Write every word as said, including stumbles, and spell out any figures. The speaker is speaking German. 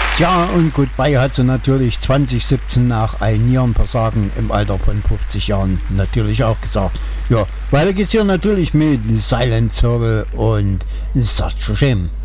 Ja, und Goodbye hat sie natürlich zwanzig siebzehn nach ein Nierenversagen im Alter von fünfzig Jahren natürlich auch gesagt. Ja, weiter geht's hier natürlich mit Silent Circle und Such a Shame.